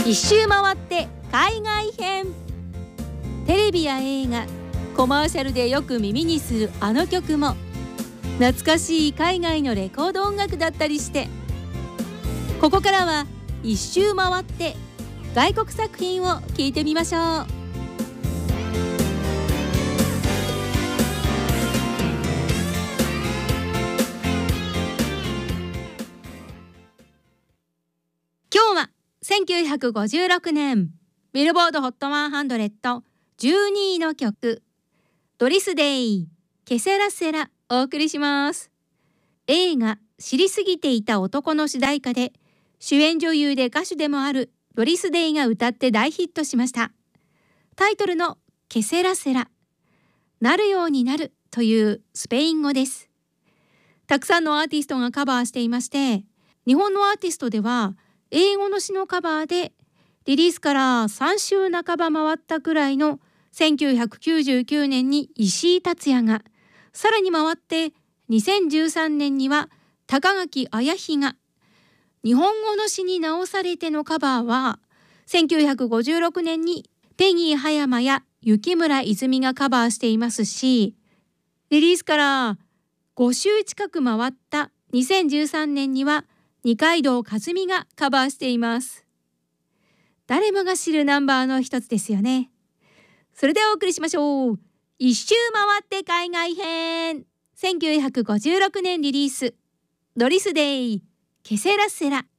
一周回って海外編。テレビや映画、コマーシャルでよく耳にするあの曲も懐かしい海外のレコード音楽だったりして、ここからは一周回って外国作品を聞いてみましょう。今日は1956年ビルボード HOT100 12位の曲、ドリス・デイケセラセラお送りします。映画知りすぎていた男の主題歌で、主演女優で歌手でもあるドリス・デイが歌って大ヒットしました。タイトルのケセラセラ、なるようになるというスペイン語です。たくさんのアーティストがカバーしていまして、日本のアーティストでは英語の詩のカバーでリリースから3週半ば回ったくらいの1999年に石井達也が、さらに回って2013年には高垣綾日が、日本語の詩に直されてのカバーは1956年にペギー葉山や雪村泉がカバーしていますし、リリースから5週近く回った2013年には二階堂和美がカバーしています。誰もが知るナンバーの一つですよね。それではお送りしましょう。一周回って海外編。1956年リリース、ドリス・デイケセラセラ。